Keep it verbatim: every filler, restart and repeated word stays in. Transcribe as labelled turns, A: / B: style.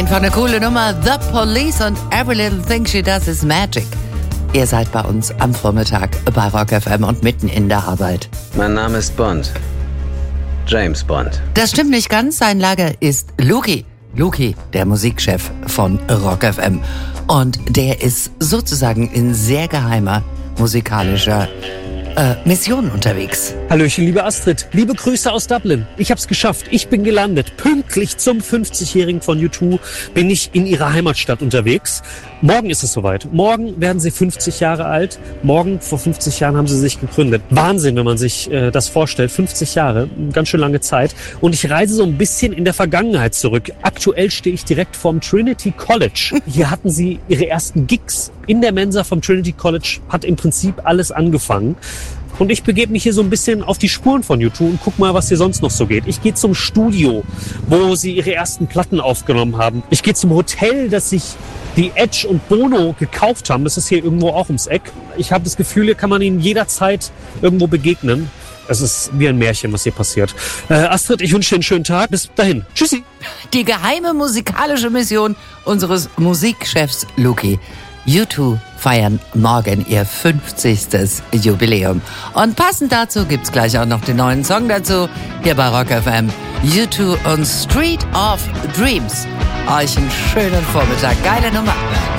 A: Einfach eine coole Nummer. The Police und Every Little Thing She Does Is Magic. Ihr seid bei uns am Vormittag bei Rock F M und mitten in der Arbeit.
B: Mein Name ist Bond. James Bond.
A: Das stimmt nicht ganz. Sein Lager ist Luki. Luki, der Musikchef von Rock F M. Und der ist sozusagen in sehr geheimer musikalischer äh, Mission unterwegs.
C: Hallöchen, liebe Astrid. Liebe Grüße aus Dublin. Ich hab's geschafft. Ich bin gelandet. Pünktlich zum fünfzigjährigen von U zwei bin ich in ihrer Heimatstadt unterwegs. Morgen ist es soweit. Morgen werden sie fünfzig Jahre alt. Morgen, vor fünfzig Jahren, haben sie sich gegründet. Wahnsinn, wenn man sich äh, das vorstellt. fünfzig Jahre, ganz schön lange Zeit. Und ich reise so ein bisschen in der Vergangenheit zurück. Aktuell stehe ich direkt vorm Trinity College. Hier hatten sie ihre ersten Gigs. In der Mensa vom Trinity College hat im Prinzip alles angefangen. Und ich begebe mich hier so ein bisschen auf die Spuren von U zwei und guck mal, was hier sonst noch so geht. Ich gehe zum Studio, wo sie ihre ersten Platten aufgenommen haben. Ich gehe zum Hotel, das sich die Edge und Bono gekauft haben. Das ist hier irgendwo auch ums Eck. Ich habe das Gefühl, hier kann man ihnen jederzeit irgendwo begegnen. Es ist wie ein Märchen, was hier passiert. Äh, Astrid, ich wünsche dir einen schönen Tag. Bis dahin. Tschüssi.
A: Die geheime musikalische Mission unseres Musikchefs Luki. U zwei feiern morgen ihr fünfzigstes Jubiläum. Und passend dazu gibt's gleich auch noch den neuen Song dazu, hier bei Rock F M. U zwei und Street of Dreams. Euch einen schönen Vormittag. Geile Nummer.